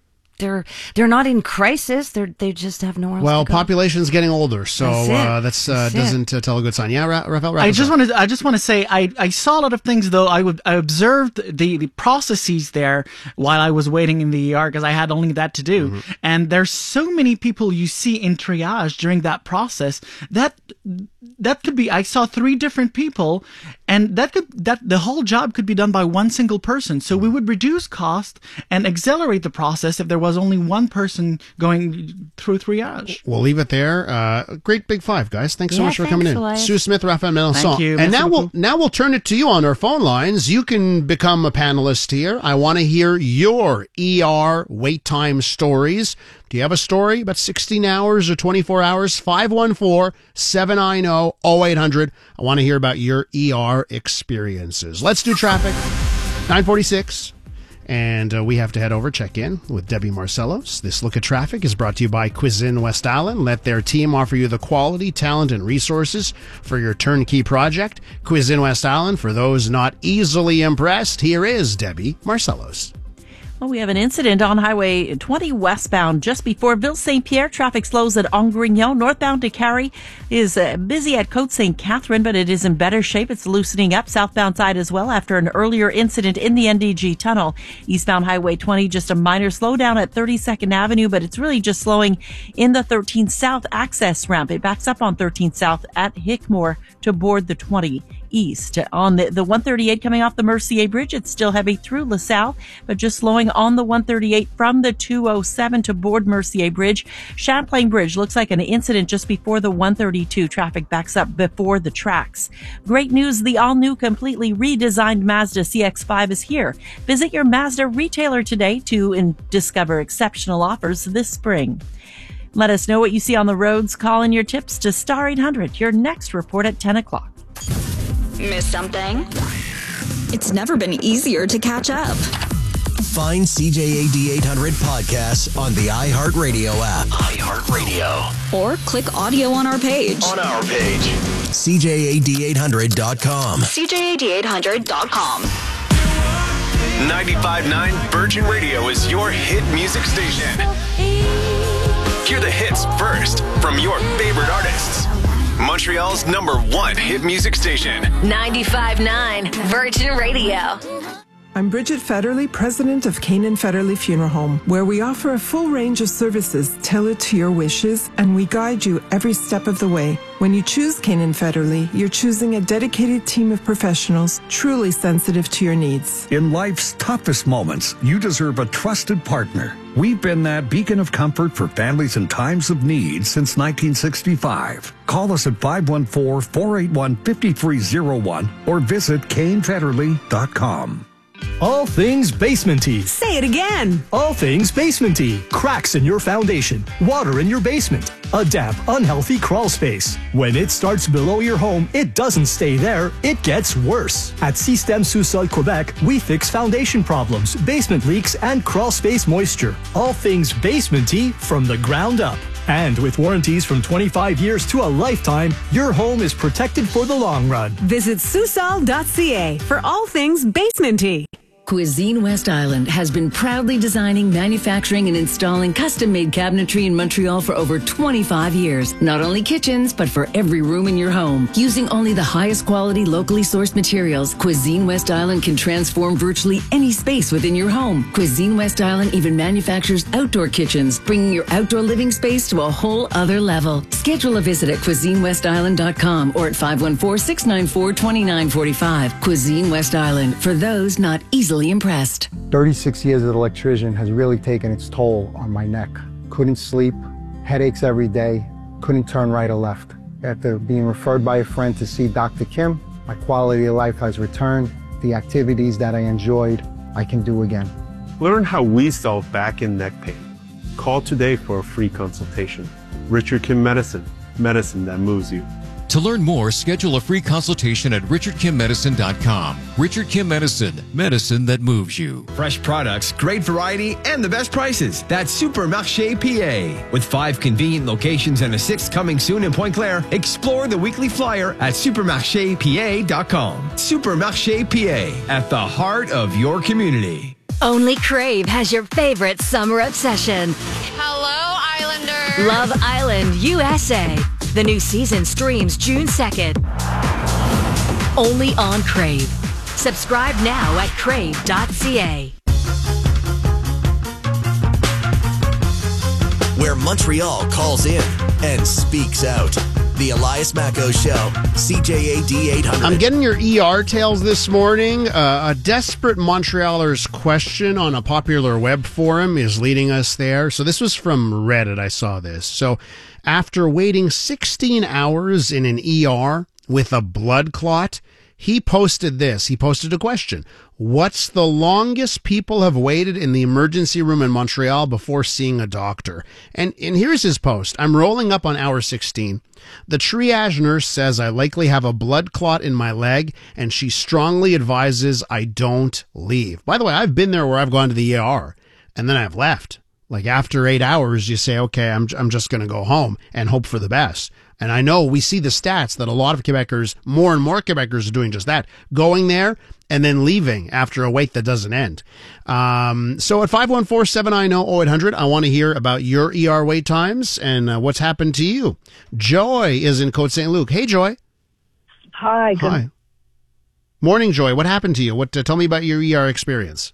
not in crisis. They just have nowhere else to go. Population's getting older, so that's doesn't tell a good sign. Yeah, Raphael. I just want to say I saw a lot of things though. I observed the processes there while I was waiting in the ER because I had only that to do. And there's so many people you see in triage during that process that could be. I saw 3 different people, and that the whole job could be done by one single person. So we would reduce cost and accelerate the process if there was only one person going through triage. We'll leave it there. Great Big Five, guys. Thanks so much for coming in. Elias. Sue Smith, Raphael Melanson. Thank you. And now we'll turn it to you on our phone lines. You can become a panelist here. I want to hear your ER wait time stories. Do you have a story about 16 hours or 24 hours? 514-790-0800. I want to hear about your ER experiences. Let's do traffic. 9:46. And we have to head over, check in with Debbie Marcellos. This Look at Traffic is brought to you by Cuisine West Island. Let their team offer you the quality, talent, and resources for your turnkey project. Cuisine West Island, for those not easily impressed, here is Debbie Marcellos. Well, we have an incident on Highway 20 westbound just before Ville St. Pierre. Traffic slows at Angrignon. Northbound to Carrie is busy at Côte St. Catherine, but it is in better shape. It's loosening up southbound side as well after an earlier incident in the NDG tunnel. Eastbound Highway 20, just a minor slowdown at 32nd Avenue, but it's really just slowing in the 13 South access ramp. It backs up on 13 South at Hickmore to board the 20. east. On the 138 coming off the Mercier Bridge, it's still heavy through LaSalle, but just slowing on the 138 from the 207 to board Mercier Bridge. Champlain Bridge looks like an incident just before the 132. Traffic backs up before the tracks. Great news, the all-new, completely redesigned Mazda CX-5 is here. Visit your Mazda retailer today to discover exceptional offers this spring. Let us know what you see on the roads. Call in your tips to Star 800, your next report at 10 o'clock. Miss something? It's never been easier to catch up. Find CJAD 800 podcasts on the iHeartRadio app. iHeartRadio. Or click audio on our page. CJAD800.com. CJAD800.com. 95.9 Virgin Radio is your hit music station. Hear the hits first from your favorite artists. Montreal's #1 hit music station. 95.9 Virgin Radio. I'm Bridget Federley, president of Canaan Federley Funeral Home, where we offer a full range of services tailored to your wishes, and we guide you every step of the way. When you choose Canaan Federley, you're choosing a dedicated team of professionals truly sensitive to your needs. In life's toughest moments, you deserve a trusted partner. We've been that beacon of comfort for families in times of need since 1965. Call us at 514-481-5301 or visit canefederley.com. All things basementy. Say it again. All things basementy. Cracks in your foundation, water in your basement, a damp, unhealthy crawl space. When it starts below your home, it doesn't stay there, it gets worse. At Système Sous-Sol Quebec, we fix foundation problems, basement leaks, and crawl space moisture. All things basementy from the ground up. And with warranties from 25 years to a lifetime, your home is protected for the long run. Visit Susol.ca for all things basementy. Cuisine West Island has been proudly designing, manufacturing, and installing custom-made cabinetry in Montreal for over 25 years. Not only kitchens, but for every room in your home. Using only the highest quality, locally sourced materials, Cuisine West Island can transform virtually any space within your home. Cuisine West Island even manufactures outdoor kitchens, bringing your outdoor living space to a whole other level. Schedule a visit at CuisineWestIsland.com or at 514-694-2945. Cuisine West Island, for those not easily impressed. 36 years as an electrician has really taken its toll on my neck. Couldn't sleep, headaches every day, couldn't turn right or left. After being referred by a friend to see Dr. Kim, my quality of life has returned. The activities that I enjoyed, I can do again. Learn how we solve back and neck pain. Call today for a free consultation. Richard Kim Medicine, medicine that moves you. To learn more, schedule a free consultation at richardkimmedicine.com. Richard Kim Medicine, medicine that moves you. Fresh products, great variety, and the best prices. That's Supermarché PA. With 5 convenient locations and a 6th coming soon in Pointe-Claire, explore the weekly flyer at supermarchepa.com. Supermarché PA, at the heart of your community. Only Crave has your favorite summer obsession. Hello, Islander. Love Island, USA. The new season streams June 2nd. Only on Crave. Subscribe now at crave.ca. Where Montreal calls in and speaks out. The Elias Macco Show, CJAD 800. I'm getting your ER tales this morning. A desperate Montrealer's question on a popular web forum is leading us there. So this was from Reddit. I saw this. So after waiting 16 hours in an ER with a blood clot, he posted this. He posted a question. What's the longest people have waited in the emergency room in Montreal before seeing a doctor? And here's his post. I'm rolling up on hour 16. The triage nurse says I likely have a blood clot in my leg, and she strongly advises I don't leave. By the way, I've been there where I've gone to the ER, and then I've left. Like after 8 hours, you say, okay, I'm just going to go home and hope for the best. And I know we see the stats that a lot of Quebecers, more and more Quebecers are doing just that, going there and then leaving after a wait that doesn't end. So at 514-790-0800, I want to hear about your ER wait times and what's happened to you. Joy is in Côte Saint-Luc. Hey, Joy. Hi. Hi. Morning, Joy. What happened to you? Tell me about your ER experience.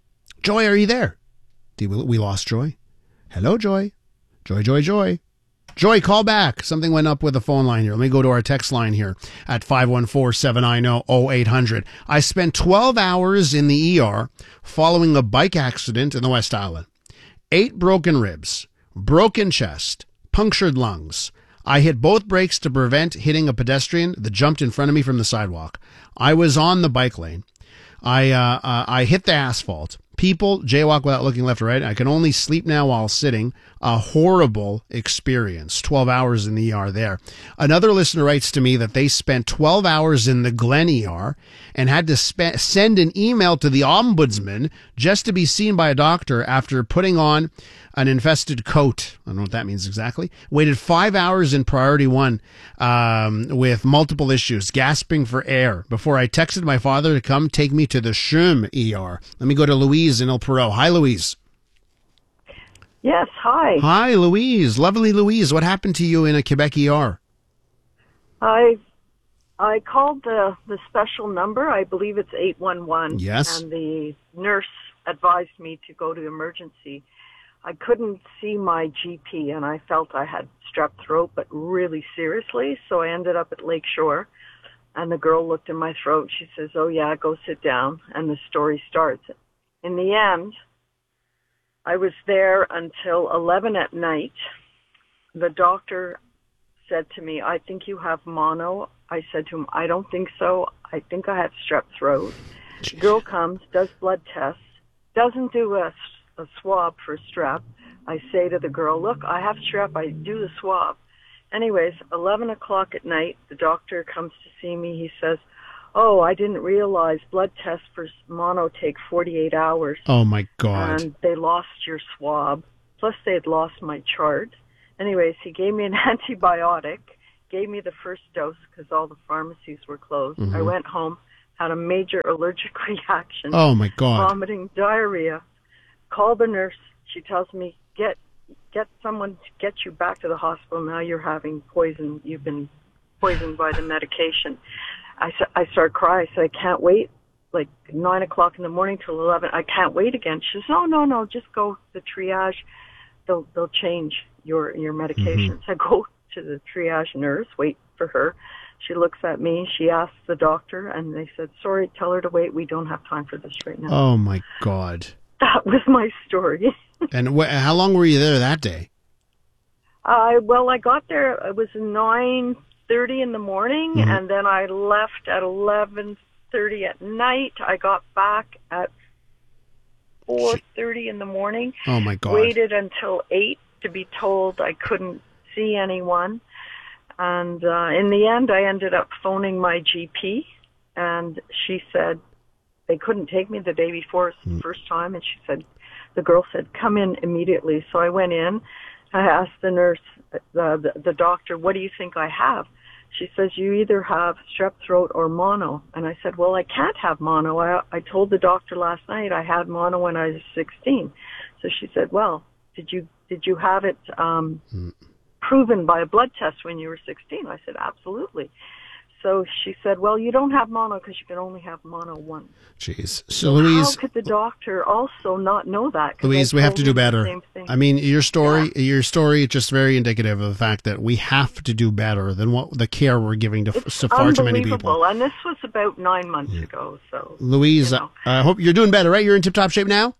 Joy, are you there? We lost Joy. Hello, Joy. Joy. Joy, call back. Something went up with the phone line here. Let me go to our text line here at 514-790-0800. I spent 12 hours in the ER following a bike accident in the West Island. 8 broken ribs, broken chest, punctured lungs. I hit both brakes to prevent hitting a pedestrian that jumped in front of me from the sidewalk. I was on the bike lane. I hit the asphalt. People jaywalk without looking left or right. I can only sleep now while sitting. A horrible experience. 12 hours in the ER there. Another listener writes to me that they spent 12 hours in the Glen ER and had to send an email to the ombudsman just to be seen by a doctor after putting on an infested coat. I don't know what that means exactly. Waited 5 hours in priority 1 with multiple issues, gasping for air, before I texted my father to come take me to the CHUM ER. Let me go to Louise in El Perot. Hi, Louise. Yes, hi. Hi, Louise. Lovely Louise. What happened to you in a Quebec ER? I called the special number. I believe it's 811. Yes. And the nurse advised me to go to emergency. I couldn't see my GP, and I felt I had strep throat, but really seriously, so I ended up at Lakeshore, and the girl looked in my throat. She says, "Oh, yeah, go sit down," and the story starts. In the end, I was there until 11 at night. The doctor said to me, "I think you have mono." I said to him, "I don't think so. I think I have strep throat." The girl comes, does blood tests, doesn't do a swab for strep. I say to the girl, "Look, I have strep. I do the swab." Anyways, 11 o'clock at night, the doctor comes to see me. He says, "Oh, I didn't realize blood tests for mono take 48 hours. Oh, my God. And they lost your swab. Plus, they had lost my chart." Anyways, he gave me an antibiotic, gave me the first dose because all the pharmacies were closed. Mhm. I went home, had a major allergic reaction. Oh, my God. Vomiting, diarrhea. Call the nurse. She tells me, get someone to get you back to the hospital. Now you're having poison. You've been poisoned by the medication. I start crying. I said, "I can't wait, like 9 o'clock in the morning till 11. I can't wait again." She says, No, just go to the triage. They'll change your medications. Mm-hmm. I go to the triage nurse, wait for her. She looks at me. She asks the doctor, and they said, "Sorry, tell her to wait. We don't have time for this right now." Oh, my God. That was my story. And how long were you there that day? Well, I got there, it was 9:30 in the morning, Mhm. and then I left at 11:30 at night. I got back at 4:30 in the morning. Oh, my God. Waited until 8 to be told I couldn't see anyone. And in the end, I ended up phoning my GP, and she said they couldn't take me the day before the first time, and the girl said, "Come in immediately." So I went in. I asked the nurse, the doctor, "What do you think I have?" She says, "You either have strep throat or mono." And I said, "Well, I can't have mono. I told the doctor last night I had mono when I was 16. So she said, "Well, did you have it proven by a blood test when you were 16? I said, "Absolutely." So she said, "Well, you don't have mono because you can only have mono once." Jeez. So, Louise, how could the doctor also not know that? 'Cause Louise, I we have told to do him the better. same thing. I mean, your story is just very indicative of the fact that we have to do better than what the care we're giving to so far too many people. Unbelievable. And this was about 9 months ago. So, Louise, I hope you're doing better, right? You're in tip-top shape now?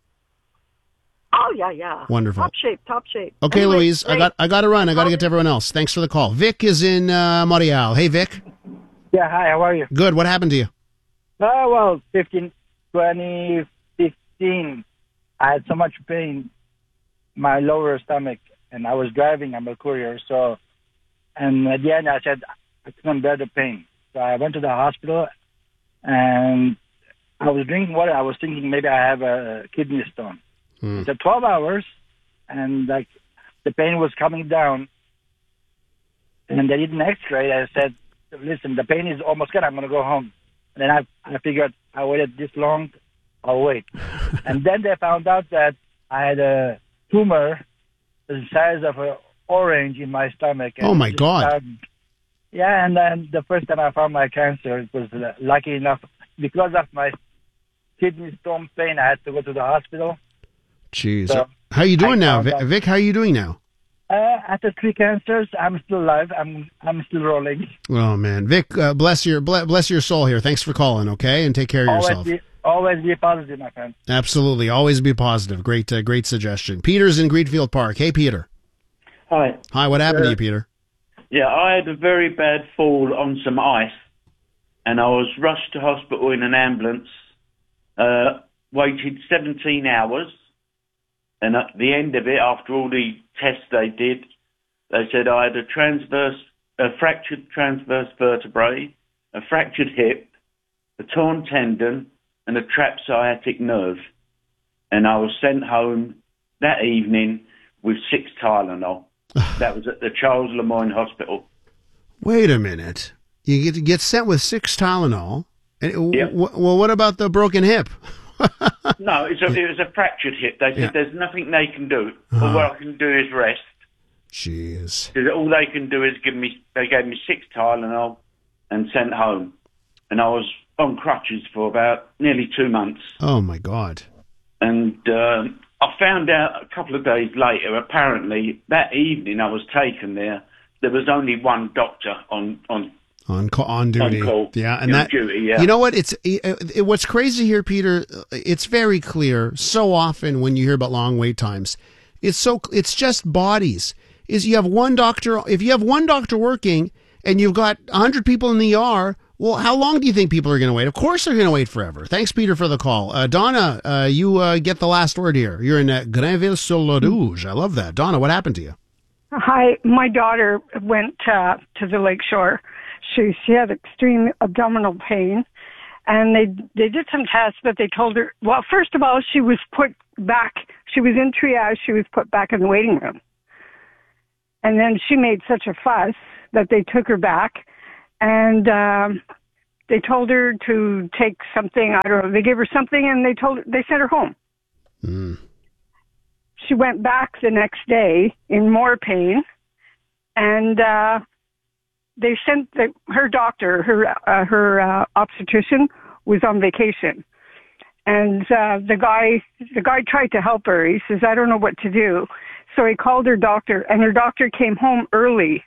Oh, yeah. Wonderful. Top shape. Okay, Anyway, Louise, I got to run. I got to get to everyone else. Thanks for the call. Vic is in Montreal. Hey, Vic. Yeah, hi, how are you? Good. What happened to you? Well, 2015, I had so much pain, my lower stomach, and I was driving. I'm a courier, and at the end I said I couldn't bear the pain. So I went to the hospital, and I was drinking water. I was thinking maybe I have a kidney stone. It's 12 hours, and like the pain was coming down, and they did an X-ray. I said, "Listen, the pain is almost gone. I'm going to go home." And then I figured I waited this long, I'll wait. And then they found out that I had a tumor the size of an orange in my stomach. Oh, my God. Yeah, and then the first time I found my cancer, it was lucky enough. Because of my kidney stone pain, I had to go to the hospital. Jeez. So how are you doing now, found out- Vic? How are you doing now? After 3 cancers, I'm still alive. I'm still rolling. Oh man, Vic, bless your soul here. Thanks for calling. Okay, and take care of yourself. Always be positive, my friend. Absolutely, always be positive. Great suggestion. Peter's in Greenfield Park. Hey, Peter. Hi. Hi. What happened to you, Peter? Yeah, I had a very bad fall on some ice, and I was rushed to hospital in an ambulance. Waited 17 hours. And at the end of it, after all the tests they did, they said I had a fractured transverse vertebrae, a fractured hip, a torn tendon, and a trapped sciatic nerve. And I was sent home that evening with 6 Tylenol. That was at the Charles Lemoyne Hospital. Wait a minute. You get sent with 6 Tylenol? And, Yep. Well, what about the broken hip? No, it was a fractured hip. They said there's nothing they can do. All I can do is rest. Jeez. All they can do is they gave me 6 Tylenol and sent home. And I was on crutches for about nearly 2 months. Oh, my God. And I found out a couple of days later, apparently, that evening I was taken there was only one doctor on duty. On call. Yeah, and that duty, yeah. You know what? What's crazy here, Peter. It's very clear. So often when you hear about long wait times, it's just bodies. You have one doctor. If you have one doctor working and you've got 100 people in the ER, well, how long do you think people are going to wait? Of course they're going to wait forever. Thanks, Peter, for the call. Donna, you get the last word here. You're in Grenville-sur-le-Rouge. I love that. Donna, what happened to you? Hi, my daughter went to the lakeshore. She had extreme abdominal pain, and they did some tests, but they told her, well, first of all, she was put back. She was in triage. She was put back in the waiting room. And then she made such a fuss that they took her back, and they told her to take something. I don't know. They gave her something, and they sent her home. Mm. She went back the next day in more pain, and they sent her doctor, her obstetrician, was on vacation, and the guy tried to help her. He says, "I don't know what to do," so he called her doctor, and her doctor came home early.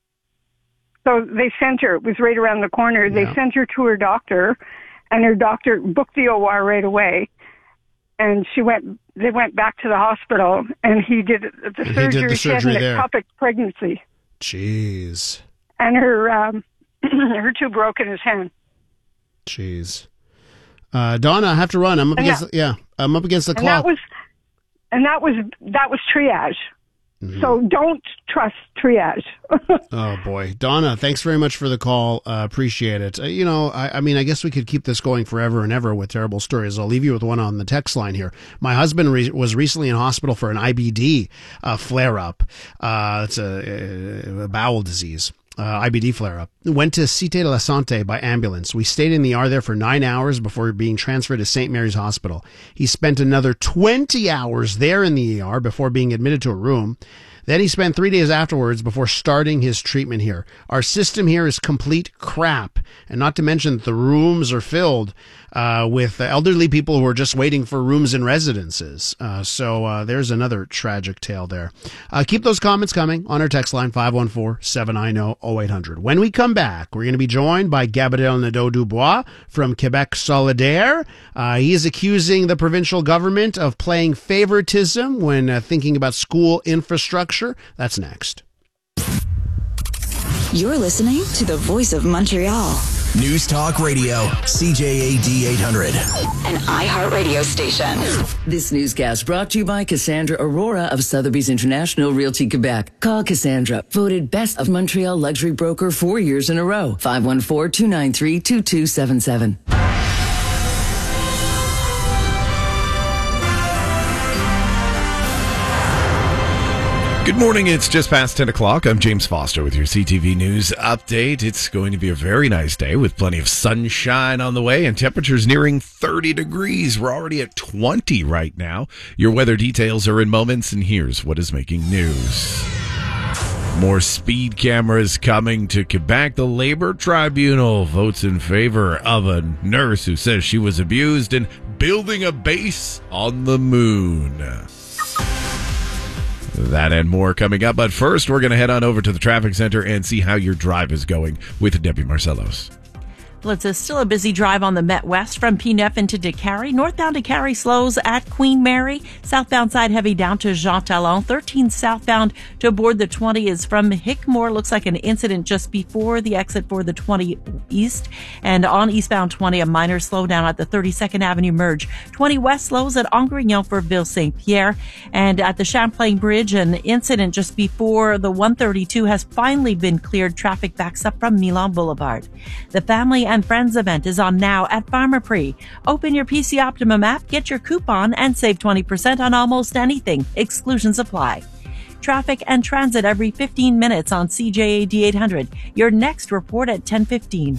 So they sent her. It was right around the corner. They sent her to her doctor, and her doctor booked the OR right away. And they went back to the hospital, and he did the surgery. She had an ectopic pregnancy. Jeez. And her tube broke in his hand. Jeez. Donna, I have to run. I'm up against the clock. That was triage. Mm-hmm. So don't trust triage. Oh boy, Donna, thanks very much for the call. Appreciate it. I mean, I guess we could keep this going forever and ever with terrible stories. I'll leave you with one on the text line here. My husband was recently in hospital for an IBD flare-up. It's a bowel disease. IBD flare-up. Went to Cité de la Santé by ambulance. We stayed in the ER there for 9 hours before being transferred to St. Mary's Hospital. He spent another 20 hours there in the ER before being admitted to a room. Then he spent 3 days afterwards before starting his treatment here. Our system here is complete crap. And not to mention that the rooms are filled with elderly people who are just waiting for rooms in residences. So there's another tragic tale there. Keep those comments coming on our text line, 514-790-0800. When we come back, we're going to be joined by Gabriel Nadeau-Dubois from Quebec Solidaire. He is accusing the provincial government of playing favoritism when thinking about school infrastructure. That's next. You're listening to the Voice of Montreal. News Talk Radio, CJAD 800. An iHeartRadio station. This newscast brought to you by Cassandra Aurora of Sotheby's International Realty Quebec. Call Cassandra, voted Best of Montreal Luxury Broker 4 years in a row. 514-293-2277. Good morning. It's just past 10 o'clock. I'm James Foster with your CTV News update. It's going to be a very nice day with plenty of sunshine on the way and temperatures nearing 30 degrees. We're already at 20 right now. Your weather details are in moments, and here's what is making news. More speed cameras coming to Quebec. The Labor Tribunal votes in favor of a nurse who says she was abused and building a base on the moon. That and more coming up. But first, we're going to head on over to the traffic center and see how your drive is going with Debbie Marcellos. Well, it's still a busy drive on the Met West from P9 into DeCarry. Northbound DeCarry slows at Queen Mary. Southbound side heavy down to Jean Talon. 13 southbound to aboard the 20 is from Hickmore. Looks like an incident just before the exit for the 20 East. And on eastbound 20, a minor slowdown at the 32nd Avenue merge. 20 West slows at Angrignon for Ville St. Pierre. And at the Champlain Bridge, an incident just before the 132 has finally been cleared. Traffic backs up from Milan Boulevard. The Family and Friends event is on now at Pharmaprix. Open your PC Optimum app, get your coupon, and save 20% on almost anything. Exclusions apply. Traffic and transit every 15 minutes on CJAD 800. Your next report at 10:15.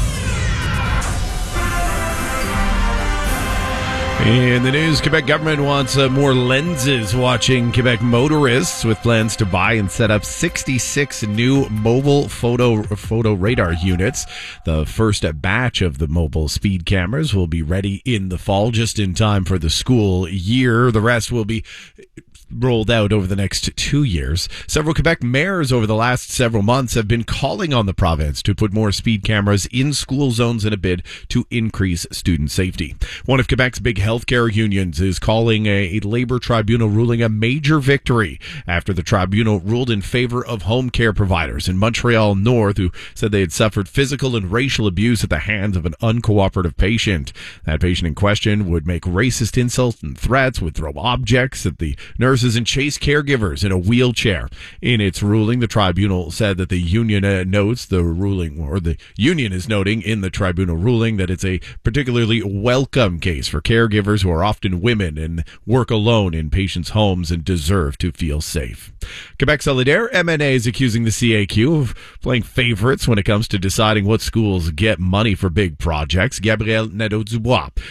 In the news, Quebec government wants more lenses watching Quebec motorists with plans to buy and set up 66 new mobile photo radar units. The first batch of the mobile speed cameras will be ready in the fall, just in time for the school year. The rest will be rolled out over the next 2 years. Several Quebec mayors over the last several months have been calling on the province to put more speed cameras in school zones in a bid to increase student safety. One of Quebec's big healthcare unions is calling a labor tribunal ruling a major victory after the tribunal ruled in favor of home care providers in Montreal North who said they had suffered physical and racial abuse at the hands of an uncooperative patient. That patient in question would make racist insults and threats, would throw objects at the nurses and chase caregivers in a wheelchair. In its ruling, the tribunal said that the union notes the ruling, or the union is noting in the tribunal ruling that it's a particularly welcome case for caregivers who are often women and work alone in patients' homes and deserve to feel safe. Quebec Solidaire, MNA, is accusing the CAQ of playing favorites when it comes to deciding what schools get money for big projects. Gabrielle Nadeau-Dubois